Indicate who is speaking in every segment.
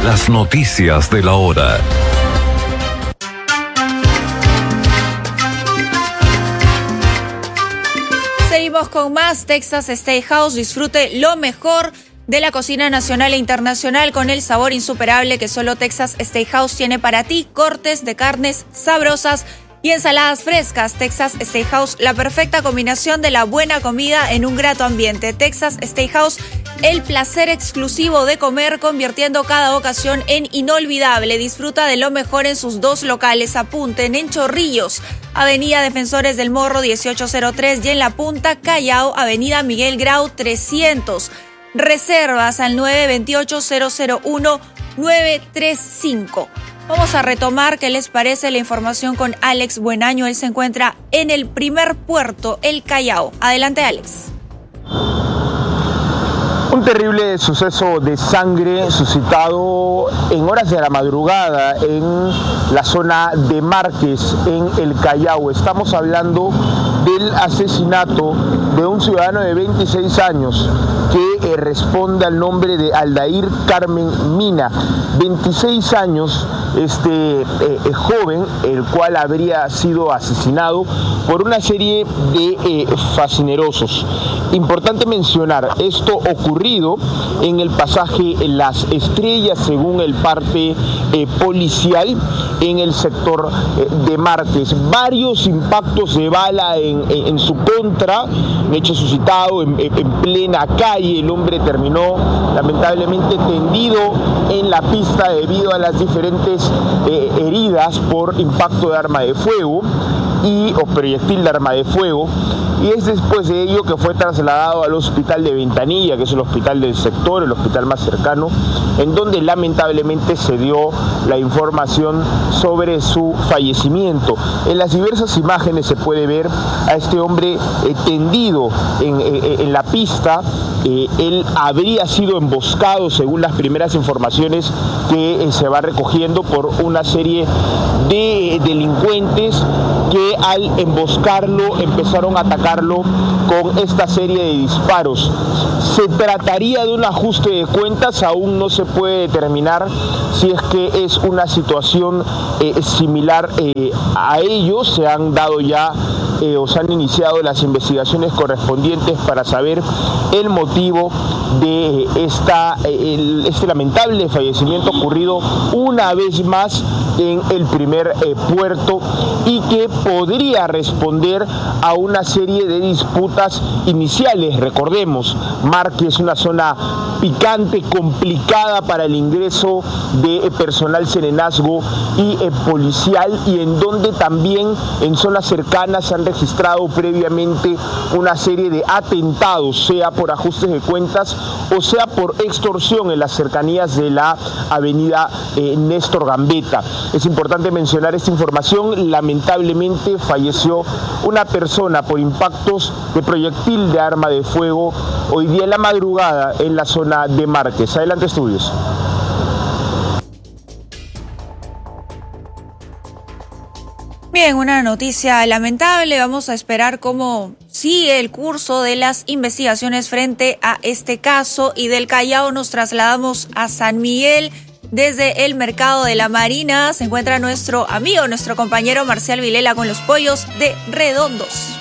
Speaker 1: Las noticias de la hora.
Speaker 2: Seguimos con más Texas Steakhouse. Disfrute lo mejor de la cocina nacional e internacional con el sabor insuperable que solo Texas Steakhouse tiene para ti. Cortes de carnes sabrosas y ensaladas frescas. Texas Steakhouse, la perfecta combinación de la buena comida en un grato ambiente. Texas Steakhouse, el placer exclusivo de comer, convirtiendo cada ocasión en inolvidable. Disfruta de lo mejor en sus dos locales. Apunten: en Chorrillos, Avenida Defensores del Morro 1803, y en La Punta, Callao, Avenida Miguel Grau 300. Reservas al 928-001-935. Vamos a retomar, ¿qué les parece? La información con Alex Buenaño. Él se encuentra en el primer puerto, el Callao. Adelante, Alex.
Speaker 3: Un terrible suceso de sangre suscitado en horas de la madrugada en la zona de Márquez, en el Callao. Estamos hablando del asesinato de un ciudadano de 26 años que responde al nombre de Aldair Carmen Mina. 26 años, este joven, el cual habría sido asesinado por una serie de fascinerosos. Importante mencionar, esto ocurrido en el pasaje Las Estrellas, según el parte policial, en el sector de Márquez. Varios impactos de bala en su contra, un hecho suscitado en plena calle. El hombre terminó lamentablemente tendido en la pista debido a las diferentes heridas por impacto de arma de fuego o proyectil de arma de fuego, y es después de ello que fue trasladado al hospital de Ventanilla, que es el hospital del sector, el hospital más cercano, en donde lamentablemente se dio la información sobre su fallecimiento. En las diversas imágenes se puede ver a este hombre tendido en la pista. Él habría sido emboscado, según las primeras informaciones que se va recogiendo, por una serie de delincuentes que al emboscarlo empezaron a atacarlo con esta serie de disparos. ¿Se trataría de un ajuste de cuentas? Aún no se puede determinar si es que es una situación similar a ellos. Se han dado ya o se han iniciado las investigaciones correspondientes para saber el motivo de este lamentable fallecimiento ocurrido una vez más en el primer puerto, y que podría responder a una serie de disputas iniciales. Recordemos, Márquez es una zona picante, complicada para el ingreso de personal serenazgo y policial, y en donde también en zonas cercanas se han registrado previamente una serie de atentados, sea por ajustes de cuentas o sea por extorsión, en las cercanías de la avenida Néstor Gambetta. Es importante mencionar esta información. Lamentablemente falleció una persona por impactos de proyectil de arma de fuego hoy día en la madrugada en la zona de Márquez. Adelante, estudios.
Speaker 2: Bien, una noticia lamentable. Vamos a esperar cómo sigue el curso de las investigaciones frente a este caso. Y del Callao nos trasladamos a San Miguel. Desde el mercado de la Marina se encuentra nuestro amigo, nuestro compañero Marcial Vilela con los pollos de Redondos.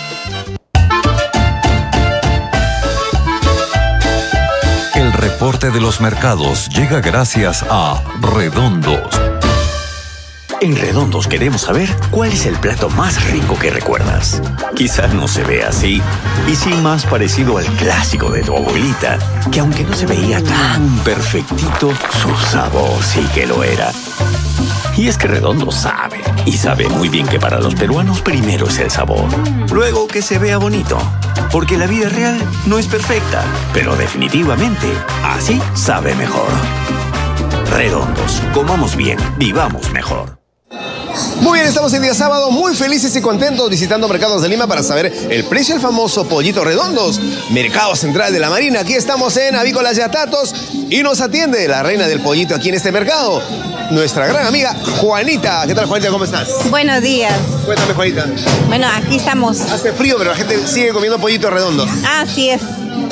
Speaker 1: El reporte de los mercados llega gracias a Redondos.
Speaker 4: En Redondos queremos saber cuál es el plato más rico que recuerdas. Quizás no se ve así, y sí más parecido al clásico de tu abuelita, que aunque no se veía tan perfectito, su sabor sí que lo era. Y es que Redondos sabe, y sabe muy bien que para los peruanos primero es el sabor, luego que se vea bonito, porque la vida real no es perfecta, pero definitivamente así sabe mejor. Redondos, comamos bien, vivamos mejor.
Speaker 5: Muy bien, estamos en día sábado, muy felices y contentos visitando Mercados de Lima para saber el precio del famoso pollito Redondos. Mercado Central de la Marina, aquí estamos en Avícolas y Atatos y nos atiende la reina del pollito aquí en este mercado, nuestra gran amiga Juanita. ¿Qué tal, Juanita? ¿Cómo estás?
Speaker 6: Buenos días.
Speaker 5: Cuéntame, Juanita.
Speaker 6: Bueno, aquí estamos.
Speaker 5: Hace frío, pero la gente sigue comiendo pollito redondo.
Speaker 6: Así es.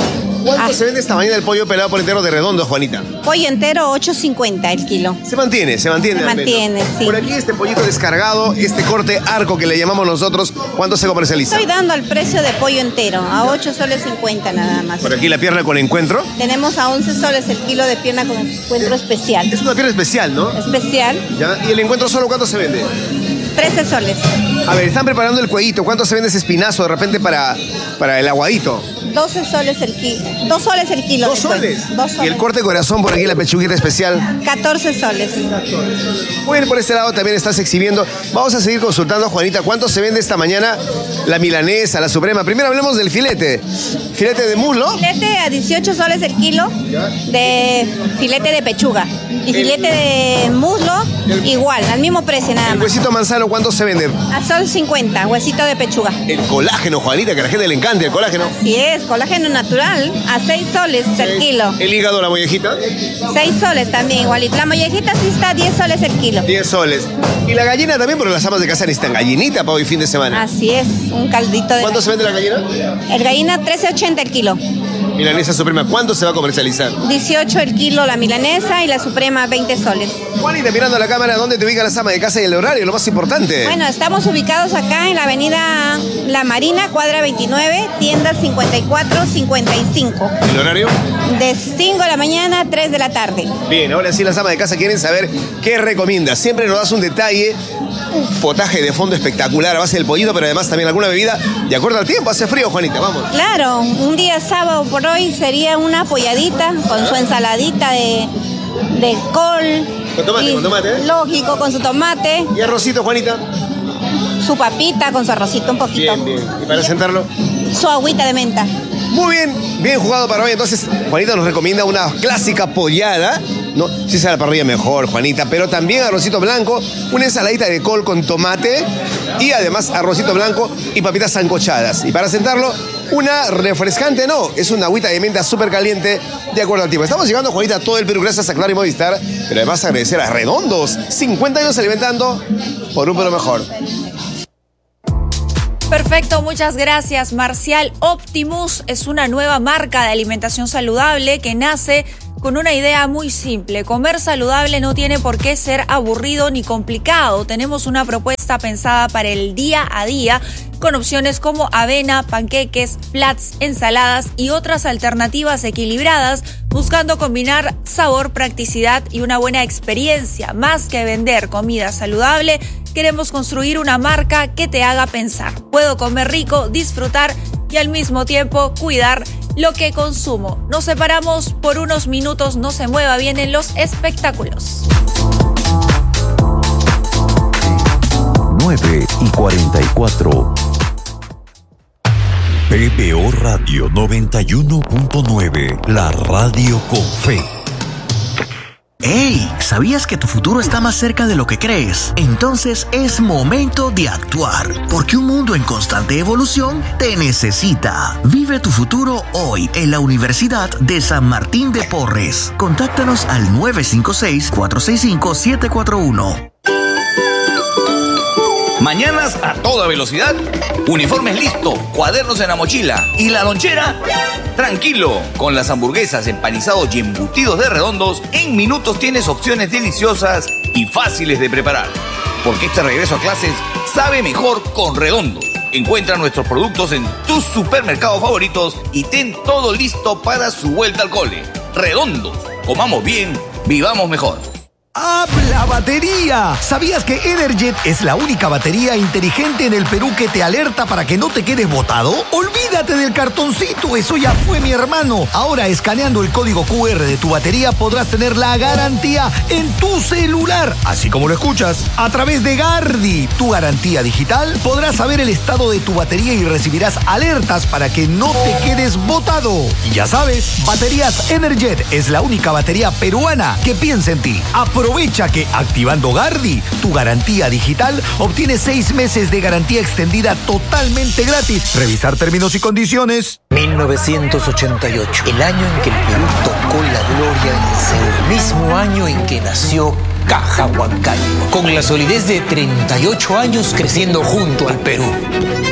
Speaker 5: ¿Cuánto se vende esta mañana el pollo pelado por entero de Redondo, Juanita?
Speaker 6: Pollo entero, 8.50 el kilo.
Speaker 5: Se mantiene.
Speaker 6: Se mantiene, sí.
Speaker 5: Por aquí este pollito descargado, este corte arco que le llamamos nosotros, ¿cuánto se comercializa?
Speaker 6: Estoy dando al precio de pollo entero, a 8 soles 50 nada más.
Speaker 5: Por aquí la pierna con encuentro.
Speaker 6: Tenemos a 11 soles el kilo de pierna con encuentro especial.
Speaker 5: Es una pierna especial, ¿no?
Speaker 6: Especial.
Speaker 5: ¿Ya? ¿Y el encuentro solo cuánto se vende?
Speaker 6: 13 soles.
Speaker 5: A ver, están preparando el cuellito. ¿Cuánto se vende ese espinazo de repente para el aguadito?
Speaker 6: 12 soles el kilo. 2 soles el kilo.
Speaker 5: ¿2 soles?
Speaker 6: 2 soles.
Speaker 5: Y el corte de corazón por aquí, la pechuguita especial.
Speaker 6: 14 soles.
Speaker 5: Muy bien, por este lado también estás exhibiendo. Vamos a seguir consultando, Juanita, ¿cuánto se vende esta mañana la milanesa, la suprema? Primero hablemos del filete. ¿Filete de muslo?
Speaker 6: Filete a 18 soles el kilo de filete de pechuga. Y filete de muslo, igual, al mismo precio nada
Speaker 5: ¿El
Speaker 6: más.
Speaker 5: huesito manzano cuánto se vende?
Speaker 6: A sol 50, huesito de pechuga.
Speaker 5: El colágeno, Juanita, que a la gente le encanta el colágeno.
Speaker 6: Así es, colágeno natural, a 6 soles el kilo.
Speaker 5: El hígado, la mollejita.
Speaker 6: 6 soles también igualito. La mollejita sí está a 10 soles el kilo.
Speaker 5: 10 soles. Y la gallina también, porque las amas de casa necesitan gallinita para hoy fin de semana.
Speaker 6: Así es, un caldito de...
Speaker 5: ¿Cuánto se vende la gallina?
Speaker 6: El gallina 13.80 el kilo.
Speaker 5: Milanesa suprema, ¿cuándo se va a comercializar?
Speaker 6: 18 el kilo la milanesa y la suprema 20 soles.
Speaker 5: Juanita, mirando a la cámara, ¿dónde te ubica las amas de casa y el horario? Lo más importante.
Speaker 6: Bueno, estamos ubicados acá en la avenida La Marina, cuadra 29, tienda 54-55.
Speaker 5: ¿El horario?
Speaker 6: De 5 de la mañana a 3 de la tarde.
Speaker 5: Bien, ahora sí las amas de casa quieren saber qué recomiendas. Siempre nos das un detalle, un potaje de fondo espectacular a base del pollito, pero además también alguna bebida de acuerdo al tiempo. Hace frío, Juanita, vamos.
Speaker 6: Claro, un día sábado por hoy sería una polladita con su ensaladita de col.
Speaker 5: Con tomate, con tomate.
Speaker 6: Lógico, con su tomate.
Speaker 5: ¿Y arrocito, Juanita?
Speaker 6: Su papita con su arrocito un poquito.
Speaker 5: Bien, bien. ¿Y para sentarlo?
Speaker 6: Su agüita de menta.
Speaker 5: Muy bien, bien jugado para hoy. Entonces, Juanita nos recomienda una clásica pollada. No, si sea la parrilla mejor, Juanita, pero también arrocito blanco, una ensaladita de col con tomate y además arrocito blanco y papitas sancochadas. Y para sentarlo, una refrescante, no, es una agüita de menta súper caliente de acuerdo al tiempo. Estamos llegando, Juanita, a todo el Perú gracias a Claro y Movistar, pero además agradecer a Redondos, 50 años alimentando por un Perú mejor.
Speaker 2: Perfecto, muchas gracias, Marcial. Optimus es una nueva marca de alimentación saludable que nace con una idea muy simple. Comer saludable no tiene por qué ser aburrido ni complicado. Tenemos una propuesta pensada para el día a día con opciones como avena, panqueques, flats, ensaladas y otras alternativas equilibradas, buscando combinar sabor, practicidad y una buena experiencia. Más que vender comida saludable, queremos construir una marca que te haga pensar. Puedo comer rico, disfrutar y al mismo tiempo cuidar lo que consumo. Nos separamos por unos minutos, no se mueva, vienen los espectáculos.
Speaker 1: 9:44. PPO Radio 91.9, la radio con fe.
Speaker 7: ¡Hey! ¿Sabías que tu futuro está más cerca de lo que crees? Entonces es momento de actuar, porque un mundo en constante evolución te necesita. Vive tu futuro hoy en la Universidad de San Martín de Porres. Contáctanos al 956-465-741.
Speaker 8: Mañanas a toda velocidad, uniformes listo, cuadernos en la mochila y la lonchera. Tranquilo, con las hamburguesas, empanizados y embutidos de Redondos, en minutos tienes opciones deliciosas y fáciles de preparar. Porque este regreso a clases sabe mejor con Redondos. Encuentra nuestros productos en tus supermercados favoritos y ten todo listo para su vuelta al cole. Redondos, comamos bien, vivamos mejor.
Speaker 9: ¡Habla batería! ¿Sabías que Energet es la única batería inteligente en el Perú que te alerta para que no te quedes botado? ¡Olvídate del cartoncito! ¡Eso ya fue, mi hermano! Ahora, escaneando el código QR de tu batería, podrás tener la garantía en tu celular. Así como lo escuchas. A través de Gardi, tu garantía digital, podrás saber el estado de tu batería y recibirás alertas para que no te quedes botado. Y ya sabes, Baterías Energet es la única batería peruana que piensa en ti. Aprovecha que activando Gardi, tu garantía digital, obtienes 6 meses de garantía extendida totalmente gratis. Revisar términos y condiciones.
Speaker 10: 1988, el año en que el Perú tocó la gloria en el Seúl. Mismo año en que nació Caja Huancayo, con la solidez de 38 años creciendo junto al Perú.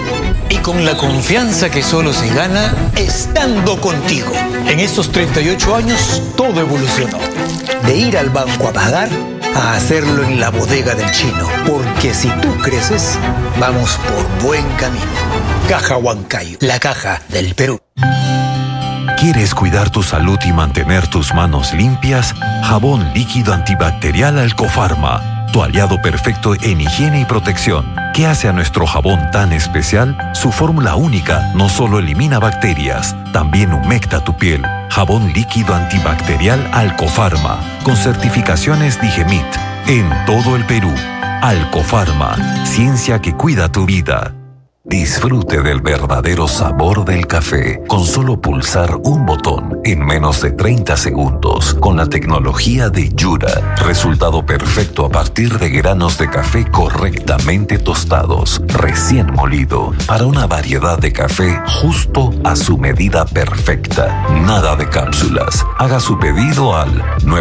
Speaker 10: y con la confianza que solo se gana estando contigo. En estos 38 años todo evolucionó. De ir al banco a pagar a hacerlo en la bodega del chino. Porque si tú creces, vamos por buen camino. Caja Huancayo, la caja del Perú.
Speaker 1: ¿Quieres cuidar tu salud y mantener tus manos limpias? Jabón líquido antibacterial Alcofarma, tu aliado perfecto en higiene y protección. ¿Qué hace a nuestro jabón tan especial? Su fórmula única no solo elimina bacterias, también humecta tu piel. Jabón líquido antibacterial Alcofarma, con certificaciones Digemit, en todo el Perú. Alcofarma, ciencia que cuida tu vida. Disfrute del verdadero sabor del café con solo pulsar un botón en menos de 30 segundos con la tecnología de Yura. Resultado perfecto a partir de granos de café correctamente tostados, recién molido, para una variedad de café justo a su medida perfecta. Nada de cápsulas. Haga su pedido al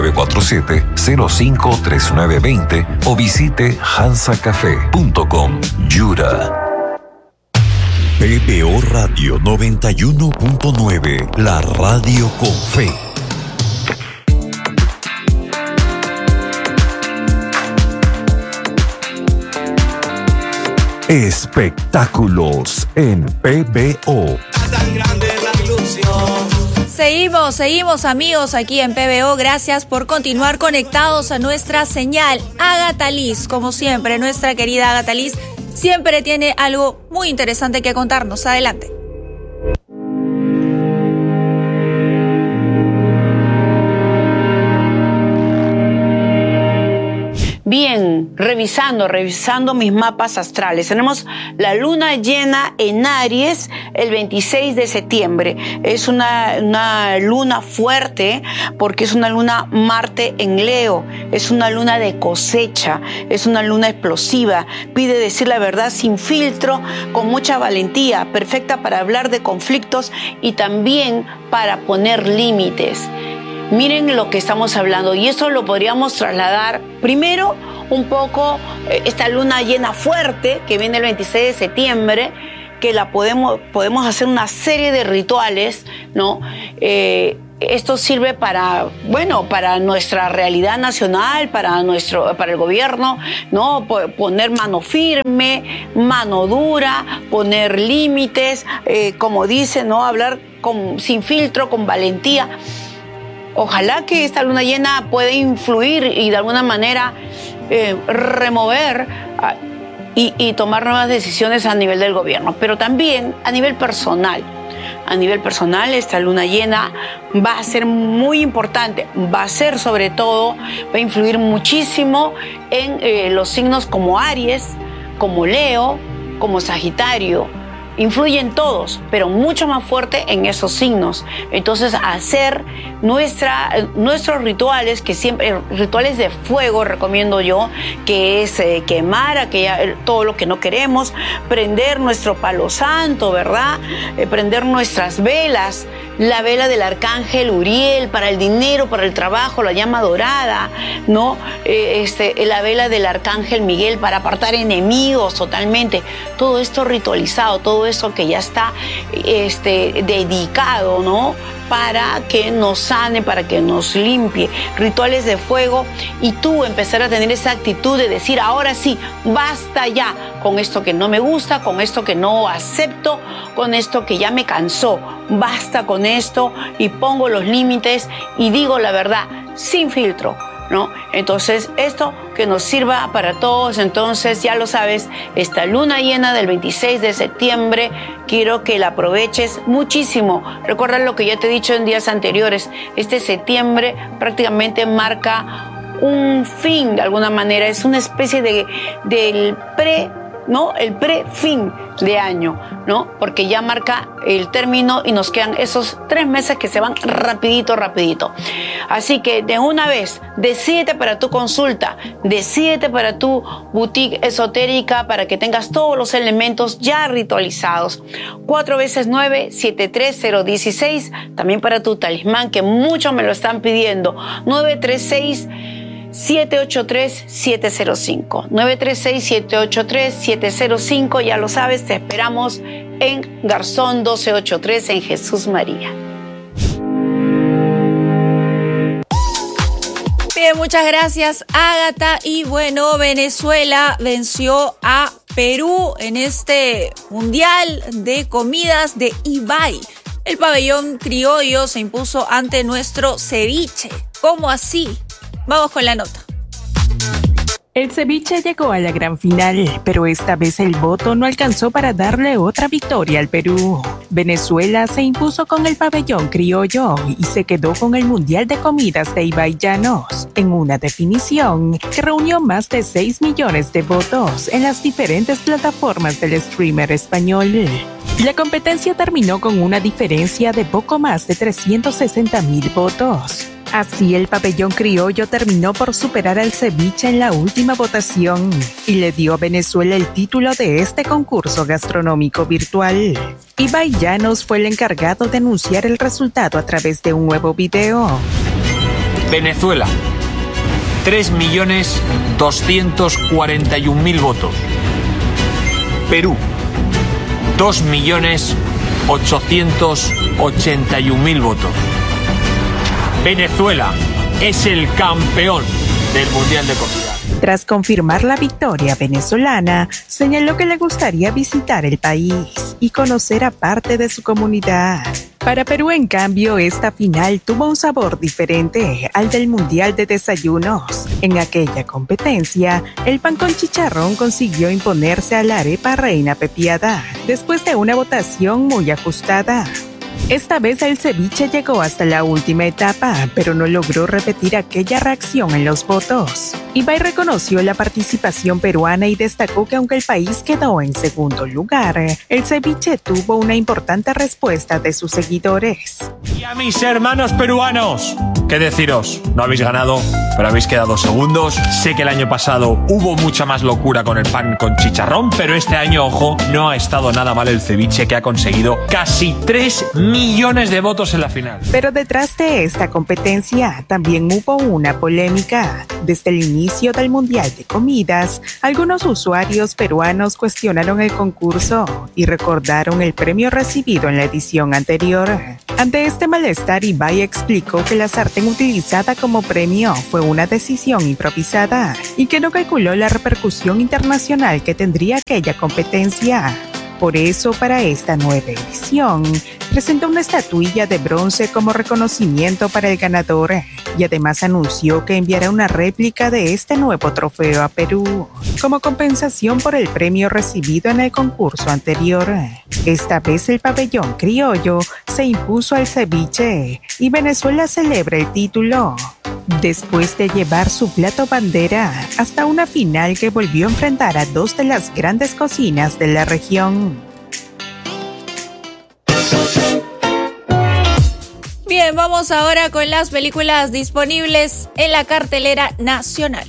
Speaker 1: 947-053920 o visite hansacafé.com. Yura. PBO Radio 91.9, la radio con fe. Espectáculos en PBO.
Speaker 2: Seguimos amigos aquí en PBO. Gracias por continuar conectados a nuestra señal. Agatha Liz, como siempre, nuestra querida Agatha Liz siempre tiene algo muy interesante que contarnos. Adelante.
Speaker 11: Bien, revisando mis mapas astrales. Tenemos la luna llena en Aries el 26 de septiembre. Es una luna fuerte porque es una luna Marte en Leo. Es una luna de cosecha, es una luna explosiva. Pide decir la verdad sin filtro, con mucha valentía, perfecta para hablar de conflictos y también para poner límites. Miren lo que estamos hablando y eso lo podríamos trasladar primero un poco esta luna llena fuerte que viene el 26 de septiembre, que la podemos hacer una serie de rituales, ¿no? Esto sirve para nuestra realidad nacional, para el gobierno, ¿no? Poner mano firme, mano dura, poner límites, como dice, ¿no? Hablar sin filtro, con valentía. Ojalá que esta luna llena pueda influir y de alguna manera remover y tomar nuevas decisiones a nivel del gobierno, pero también a nivel personal. A nivel personal, esta luna llena va a ser muy importante, va a influir muchísimo en los signos como Aries, como Leo, como Sagitario. Influyen todos, pero mucho más fuerte en esos signos. Entonces, hacer nuestros rituales, que siempre, rituales de fuego recomiendo yo, que es quemar todo lo que no queremos, prender nuestro palo santo, ¿verdad? Prender nuestras velas, la vela del arcángel Uriel para el dinero, para el trabajo, la llama dorada, ¿no? La vela del arcángel Miguel para apartar enemigos totalmente. Todo esto ritualizado, todo eso que ya está dedicado, ¿no? Para que nos sane, para que nos limpie. Rituales de fuego y tú empezar a tener esa actitud de decir, ahora sí, basta ya con esto que no me gusta, con esto que no acepto, con esto que ya me cansó. Basta con esto y pongo los límites y digo la verdad sin filtro, ¿no? Entonces, esto que nos sirva para todos. Entonces, ya lo sabes, esta luna llena del 26 de septiembre, quiero que la aproveches muchísimo. Recuerda lo que ya te he dicho en días anteriores. Este septiembre prácticamente marca un fin, de alguna manera. Es una especie del el pre-fin de año, ¿no? Porque ya marca el término y nos quedan esos 3 meses que se van rapidito. Así que de una vez, decídete para tu consulta, decídete para tu boutique esotérica, para que tengas todos los elementos ya ritualizados. 4 veces 9, 73016, también para tu talismán, que muchos me lo están pidiendo. 936 783-705. 936-783-705. Ya lo sabes, te esperamos en Garzón 1283 en Jesús María.
Speaker 2: Bien, muchas gracias, Ágata. Y bueno, Venezuela venció a Perú en este Mundial de Comidas de Ibai. El pabellón criollo se impuso ante nuestro ceviche. ¿Cómo así? Vamos con la nota.
Speaker 12: El ceviche llegó a la gran final, pero esta vez el voto no alcanzó para darle otra victoria al Perú. Venezuela se impuso con el pabellón criollo y se quedó con el Mundial de Comidas de Ibai Llanos, en una definición que reunió más de 6 millones de votos en las diferentes plataformas del streamer español. La competencia terminó con una diferencia de poco más de 360,000 votos. Así, el pabellón criollo terminó por superar al ceviche en la última votación y le dio a Venezuela el título de este concurso gastronómico virtual. Ibai Llanos fue el encargado de anunciar el resultado a través de un nuevo video.
Speaker 13: Venezuela, 3.241.000 votos. Perú, 2.881.000 votos. Venezuela es el campeón del Mundial de Comida.
Speaker 12: Tras confirmar la victoria venezolana, señaló que le gustaría visitar el país y conocer a parte de su comunidad. Para Perú, en cambio, esta final tuvo un sabor diferente al del Mundial de Desayunos. En aquella competencia, el pan con chicharrón consiguió imponerse a la arepa reina pepiada, después de una votación muy ajustada. Esta vez el ceviche llegó hasta la última etapa, pero no logró repetir aquella reacción en los votos. Ibai reconoció la participación peruana y destacó que aunque el país quedó en segundo lugar, el ceviche tuvo una importante respuesta de sus seguidores.
Speaker 13: Y a mis hermanos peruanos, ¿qué deciros? No habéis ganado, pero habéis quedado segundos. Sé que el año pasado hubo mucha más locura con el pan con chicharrón, pero este año, ojo, no ha estado nada mal el ceviche, que ha conseguido casi 3 millones de votos en la final.
Speaker 12: Pero detrás de esta competencia también hubo una polémica. Desde el inicio del Mundial de Comidas, algunos usuarios peruanos cuestionaron el concurso y recordaron el premio recibido en la edición anterior. Ante este malestar, Ibai explicó que la sartén utilizada como premio fue una decisión improvisada y que no calculó la repercusión internacional que tendría aquella competencia. Por eso, para esta nueva edición, presentó una estatuilla de bronce como reconocimiento para el ganador y además anunció que enviará una réplica de este nuevo trofeo a Perú, como compensación por el premio recibido en el concurso anterior. Esta vez el pabellón criollo se impuso al ceviche y Venezuela celebra el título, después de llevar su plato bandera hasta una final que volvió a enfrentar a dos de las grandes cocinas de la región.
Speaker 2: Bien, vamos ahora con las películas disponibles en la cartelera nacional.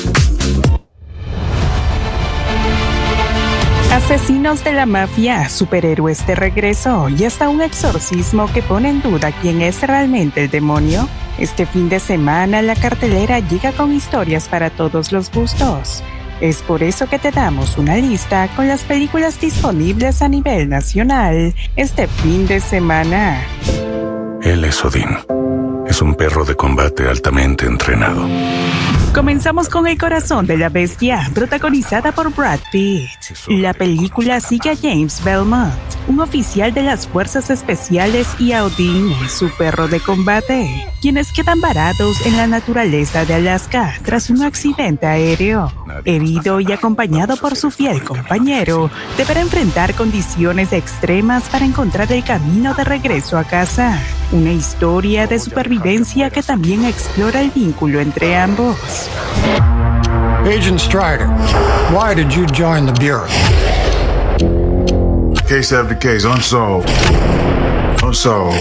Speaker 12: Asesinos de la mafia, superhéroes de regreso y hasta un exorcismo que pone en duda quién es realmente el demonio. Este fin de semana la cartelera llega con historias para todos los gustos. Es por eso que te damos una lista con las películas disponibles a nivel nacional este fin de semana.
Speaker 14: Él es Odín. Es un perro de combate altamente entrenado.
Speaker 12: Comenzamos con El corazón de la bestia, protagonizada por Brad Pitt. La película sigue a James Belmont, un oficial de las fuerzas especiales, y a Odín, su perro de combate, quienes quedan varados en la naturaleza de Alaska tras un accidente aéreo. Herido y acompañado por su fiel compañero, deberá enfrentar condiciones extremas para encontrar el camino de regreso a casa. Una historia de supervivencia que también explora el vínculo entre ambos.
Speaker 15: Agent Strider, why did you join the Bureau?
Speaker 16: Case after case, unsolved. Unsolved.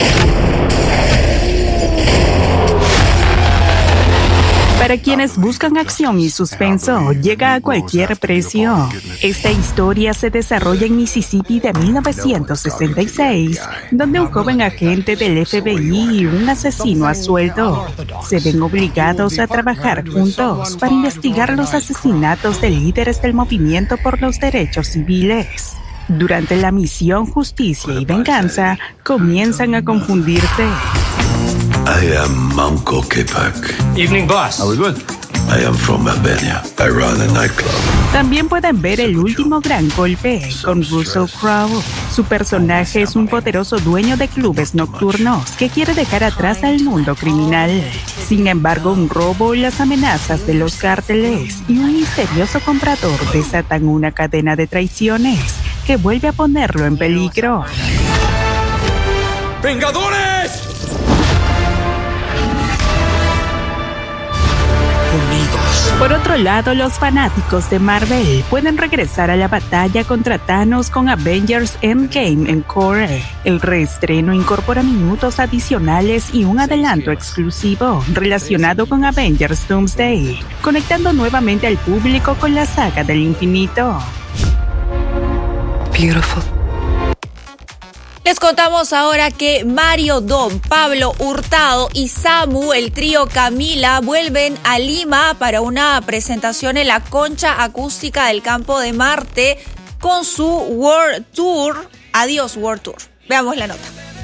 Speaker 12: Para quienes buscan acción y suspenso, llega a cualquier precio. Esta historia se desarrolla en Mississippi de 1966, donde un joven agente del FBI y un asesino a sueldo se ven obligados a trabajar juntos para investigar los asesinatos de líderes del movimiento por los derechos civiles. Durante la misión Justicia y Venganza, comienzan a confundirse.
Speaker 17: I am Manco Capac.
Speaker 10: Evening, boss.
Speaker 17: Are we good? I am from Albania. I run a nightclub.
Speaker 12: También pueden ver El último gran golpe con Russell Crowe. Su personaje es un poderoso dueño de clubes nocturnos que quiere dejar atrás al mundo criminal. Sin embargo, un robo, las amenazas de los cárteles y un misterioso comprador desatan una cadena de traiciones que vuelve a ponerlo en peligro.
Speaker 10: ¡Vengadores!
Speaker 12: Por otro lado, los fanáticos de Marvel pueden regresar a la batalla contra Thanos con Avengers Endgame en Core. El reestreno incorpora minutos adicionales y un adelanto exclusivo relacionado con Avengers Doomsday, conectando nuevamente al público con la saga del infinito.
Speaker 2: Beautiful. Les contamos ahora que Mario Dom, Pablo Hurtado y Samu, el trío Camila, vuelven a Lima para una presentación en la Concha Acústica del Campo de Marte con su World Tour. Adiós World Tour. Veamos la nota.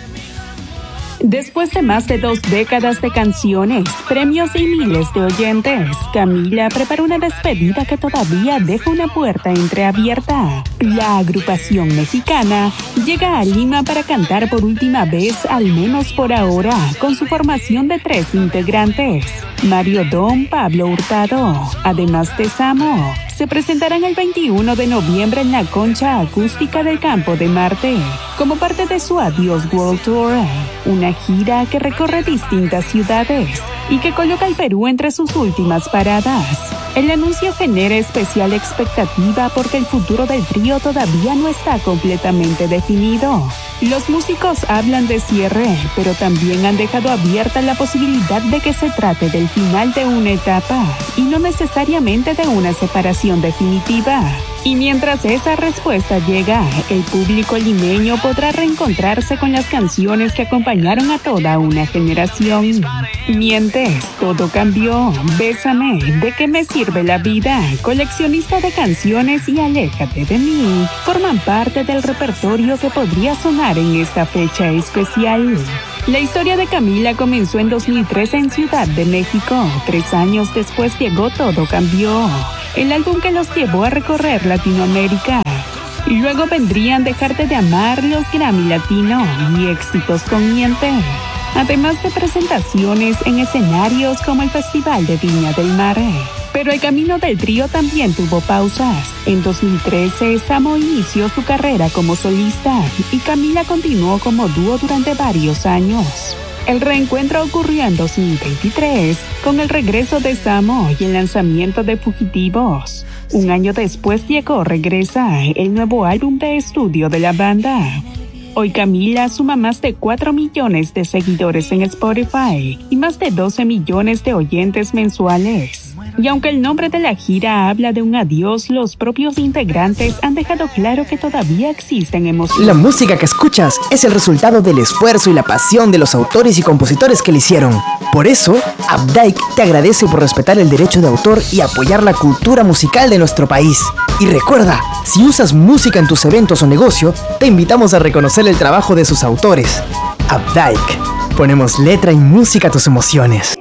Speaker 12: Después de más de 2 décadas de canciones, premios y miles de oyentes, Camila prepara una despedida que todavía deja una puerta entreabierta. La agrupación mexicana llega a Lima para cantar por última vez, al menos por ahora, con su formación de 3 integrantes: Mario Dom, Pablo Hurtado, además de Samo. Se presentarán el 21 de noviembre en la Concha Acústica del Campo de Marte, como parte de su Adiós World Tour, una gira que recorre distintas ciudades y que coloca al Perú entre sus últimas paradas. El anuncio genera especial expectativa porque el futuro del trío todavía no está completamente definido. Los músicos hablan de cierre, pero también han dejado abierta la posibilidad de que se trate del final de una etapa y no necesariamente de una separación definitiva. Y mientras esa respuesta llega, el público limeño podrá reencontrarse con las canciones que acompañaron a toda una generación. Mientes, todo cambió, Bésame, ¿de qué me sirve la vida?, Coleccionista de canciones y Aléjate de mí forman parte del repertorio que podría sonar en esta fecha especial. La historia de Camila comenzó en 2013 en Ciudad de México. 3 años después llegó Todo Cambió, el álbum que los llevó a recorrer Latinoamérica. Y luego vendrían Dejarte de Amar, los Grammy Latino y éxitos con Miente, además de presentaciones en escenarios como el Festival de Viña del Mar. Pero el camino del trío también tuvo pausas. En 2013, Samo inició su carrera como solista y Camila continuó como dúo durante varios años. El reencuentro ocurrió en 2023 con el regreso de Samo y el lanzamiento de Fugitivos. Un año después llegó Regresa, el nuevo álbum de estudio de la banda. Hoy Camila suma más de 4 millones de seguidores en Spotify y más de 12 millones de oyentes mensuales. Y aunque el nombre de la gira habla de un adiós, los propios integrantes han dejado claro que todavía existen emociones.
Speaker 18: La música que escuchas es el resultado del esfuerzo y la pasión de los autores y compositores que la hicieron. Por eso, Updike te agradece por respetar el derecho de autor y apoyar la cultura musical de nuestro país. Y recuerda, si usas música en tus eventos o negocio, te invitamos a reconocer el trabajo de sus autores. Updike, ponemos letra y música a tus emociones.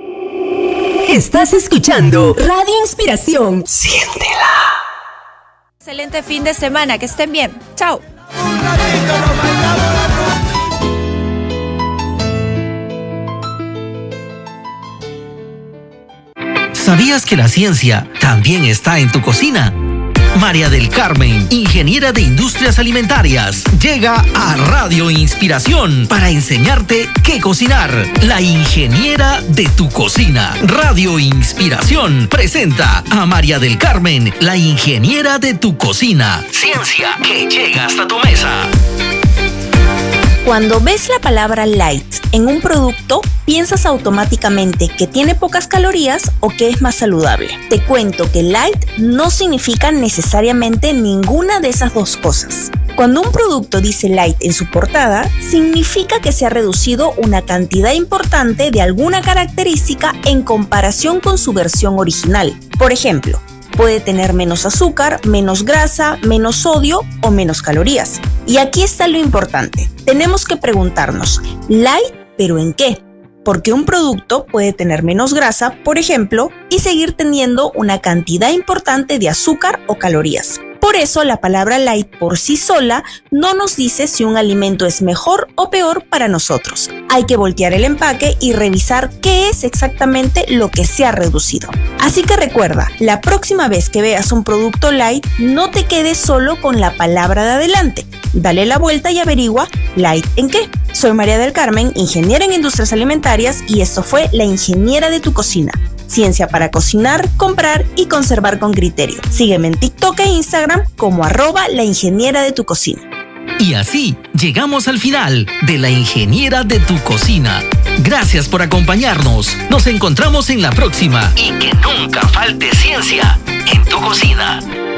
Speaker 19: Estás escuchando Radio Inspiración. Siéntela.
Speaker 2: Excelente fin de semana, que estén bien. Chao.
Speaker 7: ¿Sabías que la ciencia también está en tu cocina? María del Carmen, ingeniera de industrias alimentarias, llega a Radio Inspiración para enseñarte qué cocinar. La ingeniera de tu cocina. Radio Inspiración presenta a María del Carmen, la ingeniera de tu cocina. Ciencia que llega hasta tu mesa.
Speaker 19: Cuando ves la palabra light en un producto, piensas automáticamente que tiene pocas calorías o que es más saludable. Te cuento que light no significa necesariamente ninguna de esas dos cosas. Cuando un producto dice light en su portada, significa que se ha reducido una cantidad importante de alguna característica en comparación con su versión original. Por ejemplo, puede tener menos azúcar, menos grasa, menos sodio o menos calorías. Y aquí está lo importante. Tenemos que preguntarnos, ¿light, pero en qué? Porque un producto puede tener menos grasa, por ejemplo, y seguir teniendo una cantidad importante de azúcar o calorías. Por eso la palabra light por sí sola no nos dice si un alimento es mejor o peor para nosotros. Hay que voltear el empaque y revisar qué es exactamente lo que se ha reducido. Así que recuerda, la próxima vez que veas un producto light, no te quedes solo con la palabra de adelante. Dale la vuelta y averigua light en qué. Soy María del Carmen, ingeniera en Industrias Alimentarias, y esto fue La Ingeniera de tu Cocina. Ciencia para cocinar, comprar y conservar con criterio. Sígueme en TikTok e Instagram como @laingeniera-de-tu-cocina.
Speaker 20: Y así llegamos al final de La Ingeniera de tu Cocina. Gracias por acompañarnos. Nos encontramos en la próxima. Y que nunca falte ciencia en tu cocina.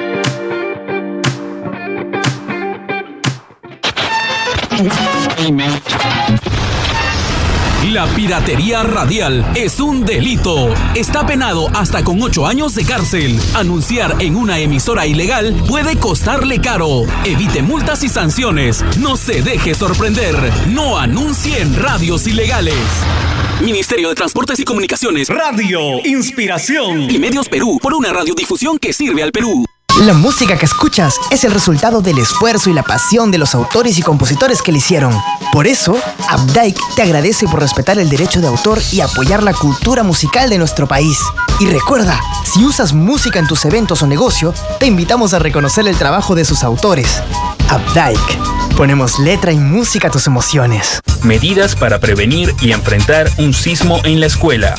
Speaker 21: La piratería radial es un delito. Está penado hasta con 8 años de cárcel. Anunciar en una emisora ilegal puede costarle caro. Evite multas y sanciones. No se deje sorprender. No anuncie en radios ilegales. Ministerio de Transportes y Comunicaciones. Radio Inspiración. Y Medios Perú, por una radiodifusión que sirve al Perú.
Speaker 18: La música que escuchas es el resultado del esfuerzo y la pasión de los autores y compositores que la hicieron. Por eso, Updike te agradece por respetar el derecho de autor y apoyar la cultura musical de nuestro país. Y recuerda, si usas música en tus eventos o negocio, te invitamos a reconocer el trabajo de sus autores. Updike. Ponemos letra y música a tus emociones.
Speaker 22: Medidas para prevenir y enfrentar un sismo en la escuela.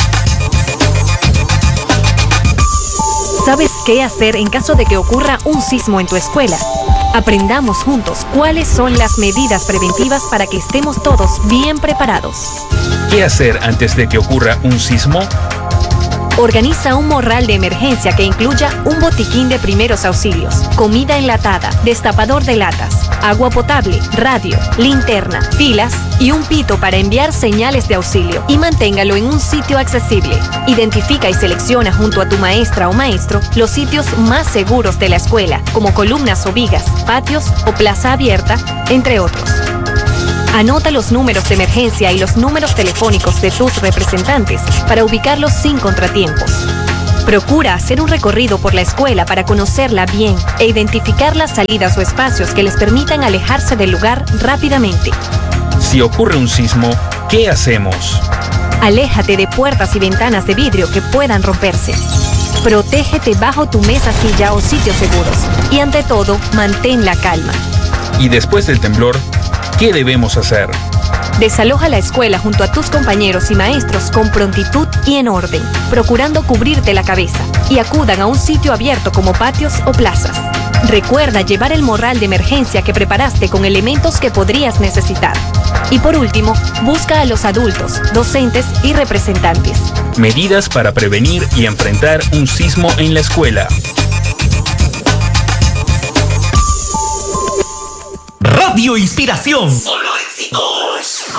Speaker 23: ¿Sabes qué hacer en caso de que ocurra un sismo en tu escuela? Aprendamos juntos cuáles son las medidas preventivas para que estemos todos bien preparados.
Speaker 22: ¿Qué hacer antes de que ocurra un sismo?
Speaker 23: Organiza un morral de emergencia que incluya un botiquín de primeros auxilios, comida enlatada, destapador de latas, agua potable, radio, linterna, pilas y un pito para enviar señales de auxilio, y manténgalo en un sitio accesible. Identifica y selecciona junto a tu maestra o maestro los sitios más seguros de la escuela, como columnas o vigas, patios o plaza abierta, entre otros. Anota los números de emergencia y los números telefónicos de tus representantes para ubicarlos sin contratiempos. Procura hacer un recorrido por la escuela para conocerla bien e identificar las salidas o espacios que les permitan alejarse del lugar rápidamente.
Speaker 22: Si ocurre un sismo, ¿qué hacemos?
Speaker 23: Aléjate de puertas y ventanas de vidrio que puedan romperse. Protégete bajo tu mesa, silla o sitios seguros. Y ante todo, mantén la calma.
Speaker 22: Y después del temblor, ¿qué debemos hacer?
Speaker 23: Desaloja la escuela junto a tus compañeros y maestros con prontitud y en orden, procurando cubrirte la cabeza, y acudan a un sitio abierto como patios o plazas. Recuerda llevar el morral de emergencia que preparaste con elementos que podrías necesitar. Y por último, busca a los adultos, docentes y representantes.
Speaker 22: Medidas para prevenir y enfrentar un sismo en la escuela.
Speaker 20: Radio Inspiración.
Speaker 21: Solo éxitos.